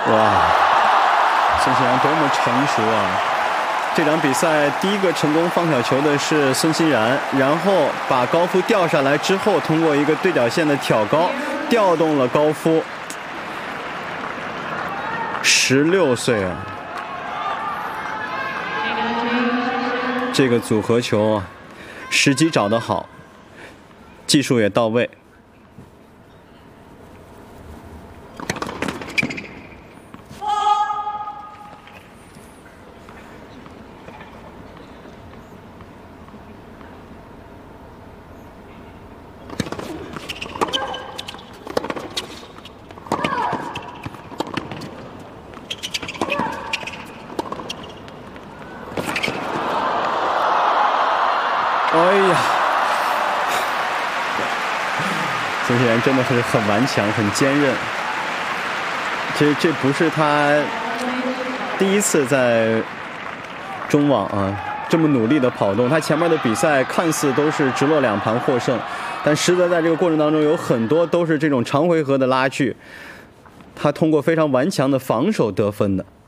哇，孙欣然多么成熟啊！这场比赛第一个成功放小球的是孙欣然，然后把高夫吊下来之后，通过一个对角线的挑高，调动了高夫。16岁啊，这个组合球啊，时机找得好，技术也到位。哎呀，孙欣然真的是很顽强，很坚韧。这不是他第一次在中网啊这么努力的跑动。他前面的比赛看似都是直落2盘获胜，但实则在这个过程当中有很多都是这种长回合的拉锯。他通过非常顽强的防守得分的。